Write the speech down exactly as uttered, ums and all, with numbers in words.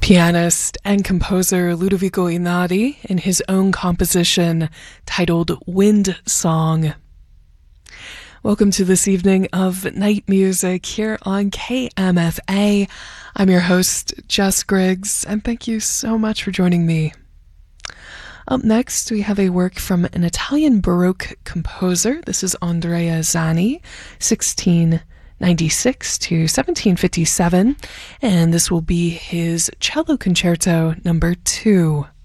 Pianist and composer Ludovico Einaudi in his own composition titled Wind Song. Welcome to this evening of Night Music here on K M F A. I'm your host, Jess Griggs, and thank you so much for joining me. Up next, we have a work from an Italian Baroque composer. This is Andrea Zani, sixteen ninety-six to seventeen fifty-seven, and this will be his Cello Concerto number two.